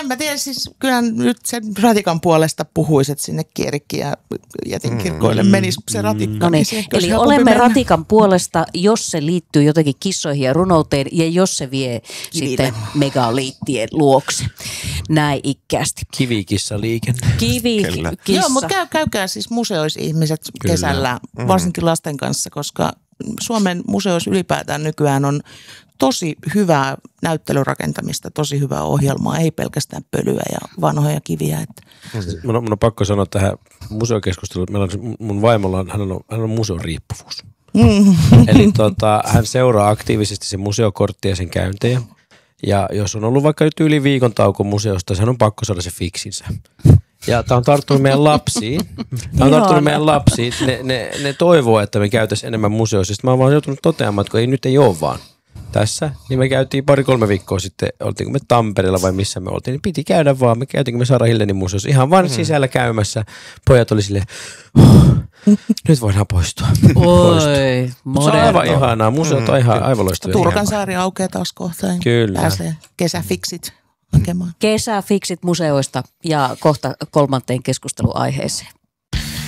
mä tiedän siis, kyllä nyt sen ratikan puolesta puhuisi, että sinne Kierikki ja Jätinkirkoille menisi se ratikka. No niin, eli olemme ratikan puolesta, jos se liittyy jotenkin kissoihin ja runouteen ja jos se vie sitten megaliittien luokse. Näin ikkäästi. Kivikissa liikenne. Kivikissa. Joo, mutta käykää siis museoissa ihmiset kesällä, varsinkin lasten kanssa, koska Suomen museoissa ylipäätään nykyään on tosi hyvää näyttelyrakentamista, tosi hyvää ohjelmaa, ei pelkästään pölyä ja vanhoja kiviä. Mun on pakko sanoa tähän museokeskusteluun, meillä on mun vaimolla, hän on museon riippuvuus. Eli hän seuraa aktiivisesti sen museokorttia ja sen käyntejä. Ja jos on ollut vaikka nyt yli viikon tauko museosta, hän on pakko saada se fiksinsä. Ja tämä on tarttunut meidän lapsiin. Ne toivoo, että me käytäisiin enemmän museoissa. Sitten mä oon vaan joutunut toteamaan, että kun nyt ei ole vaan tässä, niin me käytiin 2-3 viikkoa sitten, oltiinko me Tampereella vai missä me oltiin, niin piti käydä vaan. Me käytiinkö me Sara Hillenin museossa ihan vaan sisällä käymässä. Pojat oli silleen, nyt voidaan poistua. Oi, se on aivan ihanaa. Museot on ihan aivan loistavia. Turkansaari aukeaa taas kohtaan. Kyllä. Pääsee kesäfiksit hakemaan. Kesäfiksit museoista ja kohta 3. keskusteluaiheeseen.